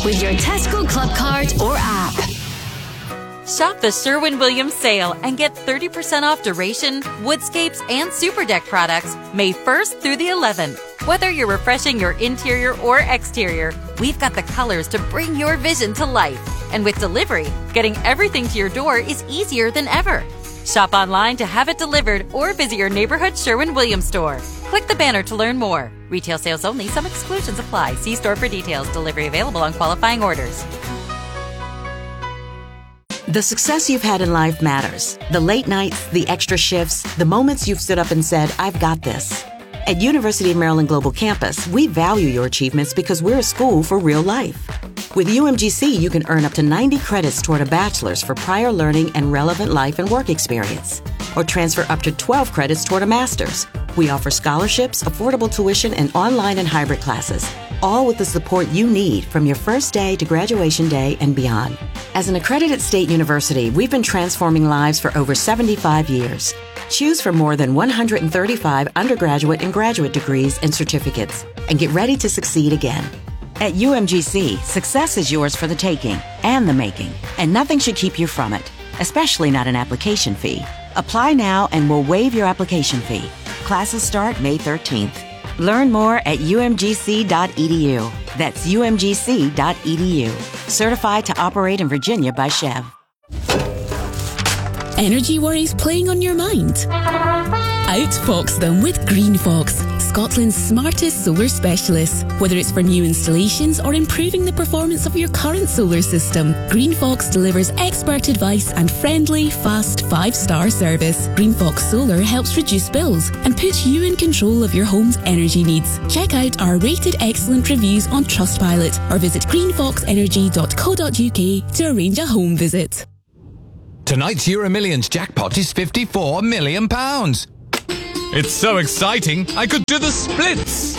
with your Tesco Club card or app. Shop the Sherwin-Williams sale and get 30% off Duration, Woodscapes, and Super Deck products May 1st through the 11th. Whether you're refreshing your interior or exterior, we've got the colors to bring your vision to life. And with delivery, getting everything to your door is easier than ever. Shop online to have it delivered or visit your neighborhood Sherwin-Williams store. Click the banner to learn more. Retail sales only. Some exclusions apply. See store for details. Delivery available on qualifying orders. The success you've had in life matters. The late nights, the extra shifts, the moments you've stood up and said, I've got this. At University of Maryland Global Campus, we value your achievements because we're a school for real life. With UMGC, you can earn up to 90 credits toward a bachelor's for prior learning and relevant life and work experience, or transfer up to 12 credits toward a master's. We offer scholarships, affordable tuition, and online and hybrid classes, all with the support you need from your first day to graduation day and beyond. As an accredited state university, we've been transforming lives for over 75 years. Choose from more than 135 undergraduate and graduate degrees and certificates, and get ready to succeed again. At UMGC, success is yours for the taking and the making, and nothing should keep you from it, especially not an application fee. Apply now and we'll waive your application fee. Classes start May 13th. Learn more at umgc.edu. That's umgc.edu. Certified to operate in Virginia by Chev. Energy worries playing on your mind? Outfox them with Green Fox, Scotland's smartest solar specialists. Whether it's for new installations or improving the performance of your current solar system, Green Fox delivers expert advice and friendly, fast 5-star service. Green Fox Solar helps reduce bills and puts you in control of your home's energy needs. Check out our rated excellent reviews on Trustpilot or visit greenfoxenergy.co.uk to arrange a home visit. Tonight's EuroMillions jackpot is £54 million. It's so exciting, I could do the splits.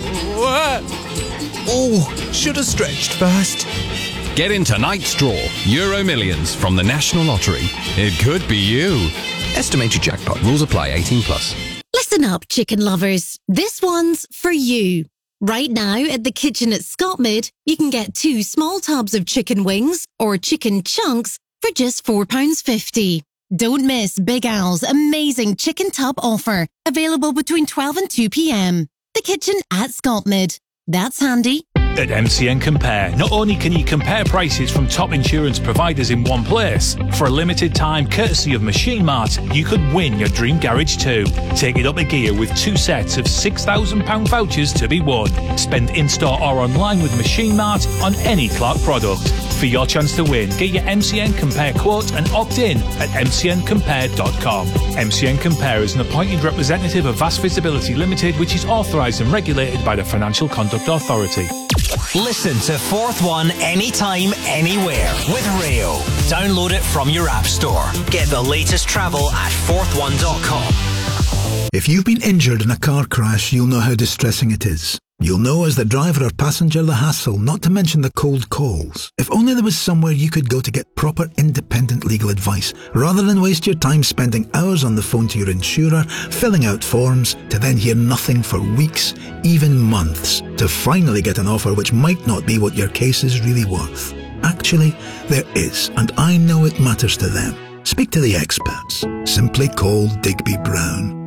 Oh, should have stretched first. Get in tonight's draw, EuroMillions from the National Lottery. It could be you. Estimated jackpot. Rules apply. 18+. Listen up, chicken lovers. This one's for you. Right now at the kitchen at Scotmid, you can get 2 small tubs of chicken wings or chicken chunks for just £4.50. Don't miss Big Al's amazing chicken tub offer, available between 12 and 2 p.m. The kitchen at Scotmid. That's handy. At MCN Compare, not only can you compare prices from top insurance providers in one place, for a limited time, courtesy of Machine Mart, you could win your dream garage too. Take it up a gear with 2 sets of £6,000 vouchers to be won. Spend in-store or online with Machine Mart on any Clark product. For your chance to win, get your MCN Compare quote and opt in at mcncompare.com. MCN Compare is an appointed representative of Vast Visibility Limited, which is authorised and regulated by the Financial Conduct Authority. Listen to Fourth One anytime, anywhere with Rayo. Download it from your app store. Get the latest travel at fourthone.com. If you've been injured in a car crash, you'll know how distressing it is. You'll know as the driver or passenger the hassle, not to mention the cold calls. If only there was somewhere you could go to get proper independent legal advice, rather than waste your time spending hours on the phone to your insurer, filling out forms, to then hear nothing for weeks, even months, to finally get an offer which might not be what your case is really worth. Actually, there is, and I know it matters to them. Speak to the experts. Simply call Digby Brown.